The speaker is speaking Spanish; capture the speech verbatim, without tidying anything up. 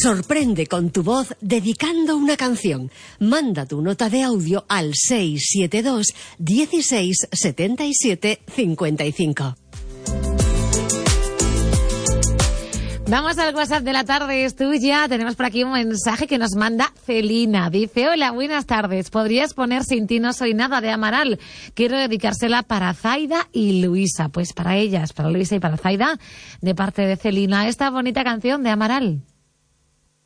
Sorprende con tu voz dedicando una canción. Manda tu nota de audio al seis siete dos, dieciséis, setenta y siete, cincuenta y cinco. Vamos al WhatsApp de la tarde, es tuya. Tenemos por aquí un mensaje que nos manda Celina. Dice, hola, buenas tardes. ¿Podrías poner Sin ti no soy nada de Amaral? Quiero dedicársela para Zaida y Luisa. Pues para ellas, para Luisa y para Zaida, de parte de Celina, esta bonita canción de Amaral.